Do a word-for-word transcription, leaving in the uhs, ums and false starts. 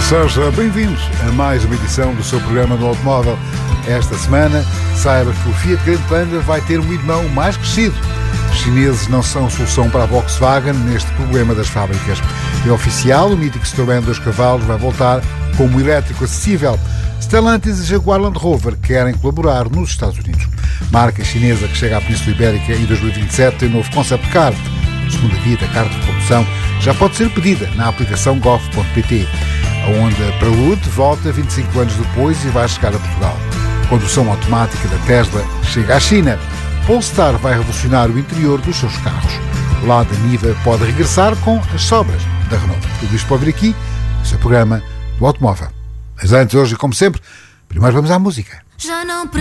Seja bem-vindos a mais uma edição do seu programa do automóvel. Esta semana, saiba que o Fiat Grande Panda vai ter um irmão mais crescido. Os chineses não são solução para a Volkswagen neste problema das fábricas. É oficial, o mítico Citroën dois cavalos vai voltar como elétrico acessível. Stellantis e Jaguar Land Rover querem colaborar nos Estados Unidos. Marca chinesa que chega à Península Ibérica em dois mil e vinte e sete tem um novo concept car. Segunda via da carta de condução já pode ser pedida na aplicação golf ponto pt. A Honda Prelude volta vinte e cinco anos depois e vai chegar a Portugal. Condução automática da Tesla chega à China. Polestar vai revolucionar o interior dos seus carros. O lado da Niva pode regressar com as sobras da Renault. Tudo isto para ouvir aqui no seu programa do automóvel. Mas antes, hoje, como sempre, primeiro vamos à música. Já não